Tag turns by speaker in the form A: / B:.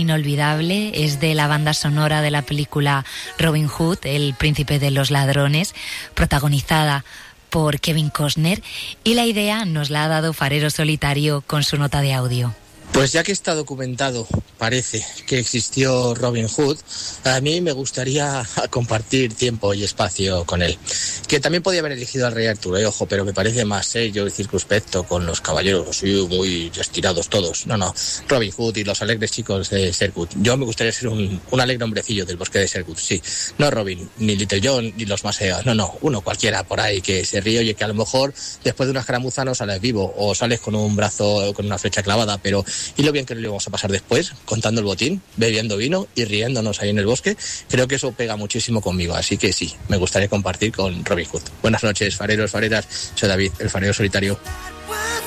A: inolvidable, es de la banda sonora de la película Robin Hood, el príncipe de los ladrones, protagonizada por Kevin Costner, y la idea nos la ha dado Farero Solitario con su nota de audio.
B: Pues ya que está documentado, parece que existió Robin Hood, a mí me gustaría compartir tiempo y espacio con él. Que también podía haber elegido al rey Arturo, ojo, pero me parece más serio y circunspecto con los caballeros así muy estirados todos. No, Robin Hood y los alegres chicos de Sherwood. Yo me gustaría ser un alegre hombrecillo del bosque de Sherwood, sí. No Robin, ni Little John, ni los Maseas, no, uno cualquiera por ahí que se ríe, oye, que a lo mejor después de una escaramuza no sales vivo, o sales con un brazo, con una flecha clavada, pero y lo bien que lo íbamos a pasar después, contando el botín, bebiendo vino y riéndonos ahí en el bosque. Creo que eso pega muchísimo conmigo, así que sí, me gustaría compartir con Robin Hood. Buenas noches, fareros, fareras, soy David, el farero solitario.